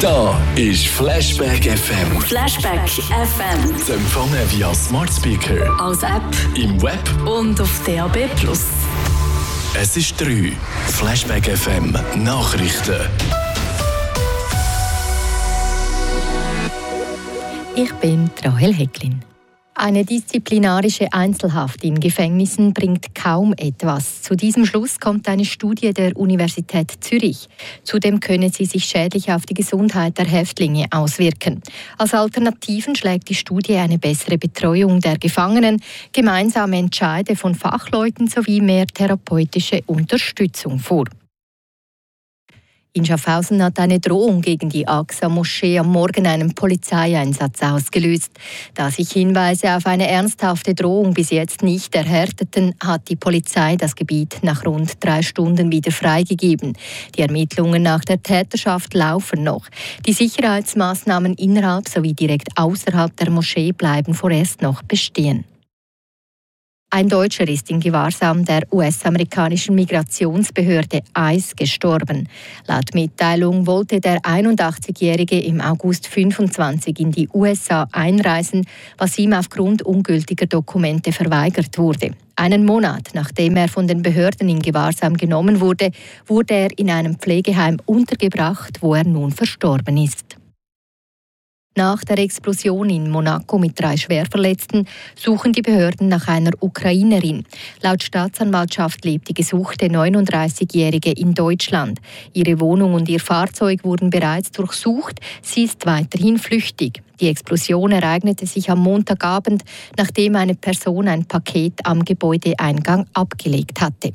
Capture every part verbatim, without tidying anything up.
Da ist Flashback F M. Flashback F M. Zu empfangen via Smart Speaker, als App im Web und auf D A B plus. Es ist drei. Flashback F M Nachrichten. Ich bin Rahel Hecklin. Eine disziplinarische Einzelhaft in Gefängnissen bringt kaum etwas. Zu diesem Schluss kommt eine Studie der Universität Zürich. Zudem könne sie sich schädlich auf die Gesundheit der Häftlinge auswirken. Als Alternativen schlägt die Studie eine bessere Betreuung der Gefangenen, gemeinsame Entscheide von Fachleuten sowie mehr therapeutische Unterstützung vor. In Schaffhausen hat eine Drohung gegen die Aqsa-Moschee am Morgen einen Polizeieinsatz ausgelöst. Da sich Hinweise auf eine ernsthafte Drohung bis jetzt nicht erhärteten, hat die Polizei das Gebiet nach rund drei Stunden wieder freigegeben. Die Ermittlungen nach der Täterschaft laufen noch. Die Sicherheitsmaßnahmen innerhalb sowie direkt außerhalb der Moschee bleiben vorerst noch bestehen. Ein Deutscher ist in Gewahrsam der U S-amerikanischen Migrationsbehörde I C E gestorben. Laut Mitteilung wollte der einundachtzigjährige im August fünfundzwanzig in die U S A einreisen, was ihm aufgrund ungültiger Dokumente verweigert wurde. Einen Monat nachdem er von den Behörden in Gewahrsam genommen wurde, wurde er in einem Pflegeheim untergebracht, wo er nun verstorben ist. Nach der Explosion in Monaco mit drei Schwerverletzten suchen die Behörden nach einer Ukrainerin. Laut Staatsanwaltschaft lebt die gesuchte neununddreißigjährige in Deutschland. Ihre Wohnung und ihr Fahrzeug wurden bereits durchsucht. Sie ist weiterhin flüchtig. Die Explosion ereignete sich am Montagabend, nachdem eine Person ein Paket am Gebäudeeingang abgelegt hatte.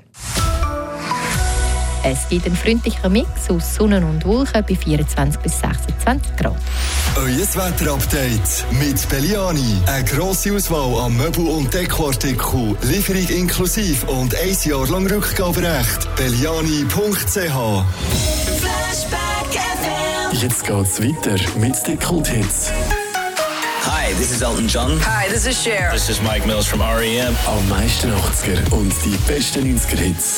Es gibt einen freundlichen Mix aus Sonne und Wolken bei vierundzwanzig bis sechsundzwanzig Grad. Euer Wetterupdate mit Belliani. Eine grosse Auswahl an Möbel- und Dekoartikeln, Lieferung inklusive und ein Jahr lang Rückgaberecht. Belliani punkt c h. Flashback F M. Jetzt geht's weiter mit den Kulthits. Hi, this is Elton John. Hi, this is Cher. This is Mike Mills from R E M. Am meisten achtziger und die besten neunziger Hits.